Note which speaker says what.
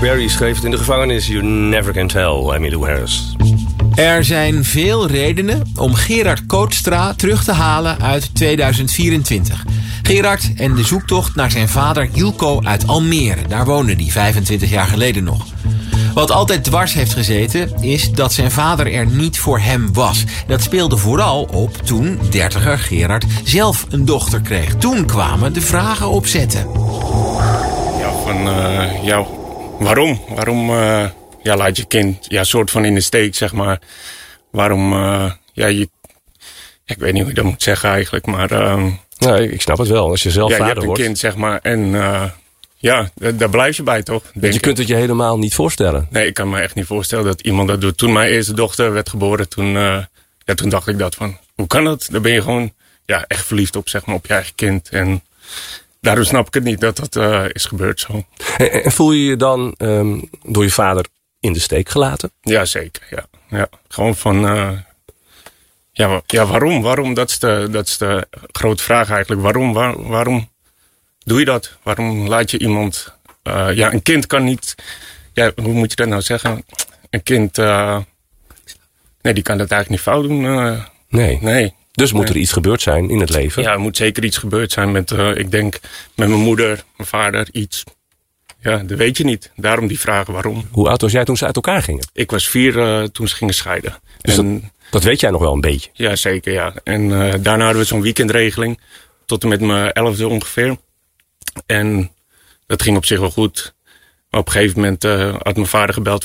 Speaker 1: Berry schreef het in de gevangenis. You never can tell, Emmylou Harris.
Speaker 2: Er zijn veel redenen om Gerard Kootstra terug te halen uit 2024. Gerard en de zoektocht naar zijn vader Hilco uit Almere. Daar woonde hij 25 jaar geleden nog. Wat altijd dwars heeft gezeten is dat zijn vader er niet voor hem was. Dat speelde vooral op toen dertiger Gerard zelf een dochter kreeg. Toen kwamen de vragen opzetten.
Speaker 3: Waarom? Waarom laat je kind soort van in de steek, zeg maar. Waarom, ik weet niet hoe je dat moet zeggen eigenlijk, maar...
Speaker 1: ik snap het wel, als je zelf vader wordt.
Speaker 3: Je hebt een kind, zeg maar, en daar blijf je bij, toch?
Speaker 1: Want je kunt het je helemaal niet voorstellen.
Speaker 3: Nee, ik kan me echt niet voorstellen dat iemand dat doet. Toen mijn eerste dochter werd geboren, toen dacht ik dat van... Hoe kan dat? Daar ben je gewoon echt verliefd op, zeg maar, op je eigen kind. En daarom snap ik het niet dat dat is gebeurd zo.
Speaker 1: En voel je je dan door je vader in de steek gelaten?
Speaker 3: Ja, zeker, ja. Gewoon van... waarom? Waarom? Dat is de grote vraag eigenlijk. Waarom doe je dat? Waarom laat je iemand... een kind kan niet... hoe moet je dat nou zeggen? Een kind... die kan dat eigenlijk niet fout doen. Nee.
Speaker 1: Dus moet er iets gebeurd zijn in het leven?
Speaker 3: Ja, er moet zeker iets gebeurd zijn met... ik denk met mijn moeder, mijn vader, iets. Ja, dat weet je niet. Daarom die vragen waarom.
Speaker 1: Hoe oud was jij toen ze uit elkaar gingen?
Speaker 3: Ik was 4 toen ze gingen scheiden.
Speaker 1: Dus dat weet jij nog wel een beetje?
Speaker 3: Ja, zeker, ja. En daarna hadden we zo'n weekendregeling. Tot en met mijn 11e ongeveer. En dat ging op zich wel goed. Maar op een gegeven moment had mijn vader gebeld